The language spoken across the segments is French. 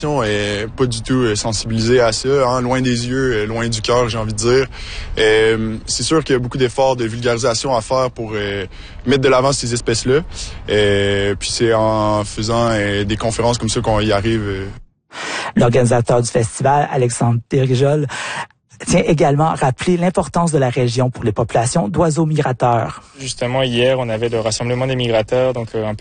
Est pas du tout sensibilisé à ça, hein, loin des yeux, loin du cœur, j'ai envie de dire. C'est sûr qu'il y a beaucoup d'efforts de vulgarisation à faire pour mettre de l'avant ces espèces-là. Puis c'est en faisant des conférences comme ça qu'on y arrive. L'organisateur du festival, Alexandre Tirjol, tient également à rappeler l'importance de la région pour les populations d'oiseaux migrateurs. Justement, hier, on avait le rassemblement des migrateurs, donc on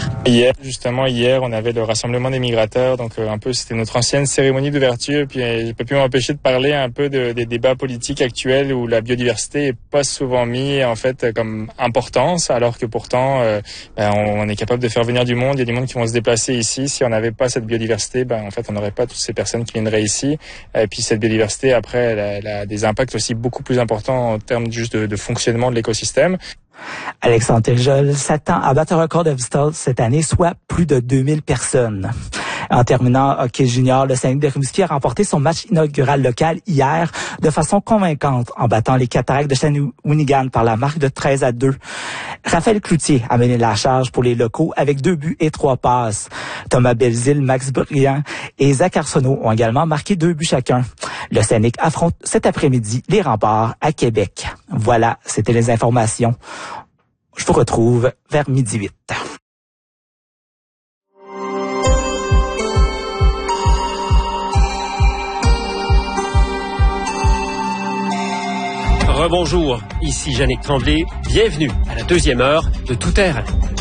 avait le rassemblement des migrateurs, donc c'était notre ancienne cérémonie d'ouverture, puis j'ai pas pu m'empêcher de parler un peu des débats politiques actuels où la biodiversité est pas souvent mise, en fait, comme importance, alors que pourtant, on est capable de faire venir du monde, il y a du monde qui vont se déplacer ici. Si on n'avait pas cette biodiversité, en fait, on n'aurait pas toutes ces personnes qui viendraient ici. Et puis cette biodiversité, après, elle a des impacts aussi beaucoup plus importants en termes juste de fonctionnement de l'écosystème. Alexandre Tirjol s'attend à battre un record de visiteurs cette année, soit plus de 2000 personnes. En terminant hockey junior, le Saguenay de Rimouski a remporté son match inaugural local hier de façon convaincante en battant les Cataractes de Shawinigan par la marque de 13-2. Raphaël Cloutier a mené la charge pour les locaux avec 2 buts et 3 passes. Thomas Belzile, Max Briand et Zach Arsenault ont également marqué 2 buts chacun. Le Scénic affronte cet après-midi les Remparts à Québec. Voilà, c'était les informations. Je vous retrouve vers 12h08. Rebonjour, ici Yannick Tremblay. Bienvenue à la deuxième heure de Tout Terrain.